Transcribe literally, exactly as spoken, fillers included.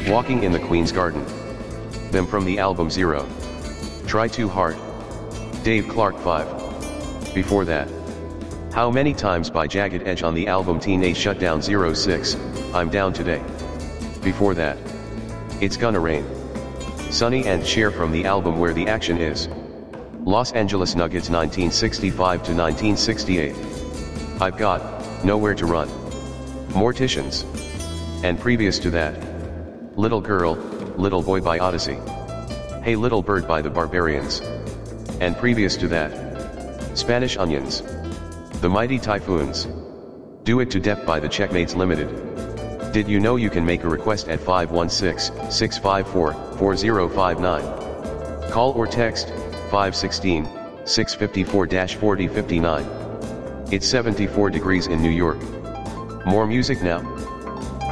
Walking in the Queen's Garden. Them from the album Zero. Try Too Hard. Dave Clark five. Before that. How Many Times by Jagged Edge on the album Teenage Shutdown zero six, I'm Down Today. Before that. It's Gonna Rain. Sonny and Cher from the album Where the Action Is. Los Angeles Nuggets nineteen sixty-five to nineteen sixty-eight. I've Got Nowhere to Run. Morticians. And previous to that. Little Girl, Little Boy by Odyssey. Hey Little Bird by the Barbarians. And previous to that. Spanish Onions. The Mighty Typhoons. Do It to Death by the Checkmates Limited. Did you know you can make a request at five one six, six five four, four zero five nine? Call or text, five one six, six five four, four zero five nine. It's seventy-four degrees in New York. More music now?